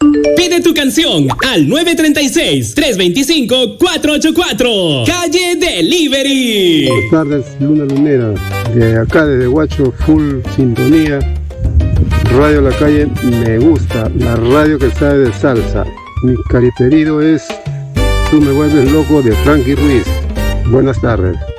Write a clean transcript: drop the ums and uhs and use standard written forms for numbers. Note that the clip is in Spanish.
Pide tu canción al 936-325-484. Calle Delivery. Buenas tardes, Luna Lunera. De acá desde Huacho, full sintonía. Radio La Calle me gusta. La radio que sabe de salsa. Mi preferido es Tú me vuelves loco de Frankie Ruiz. Buenas tardes.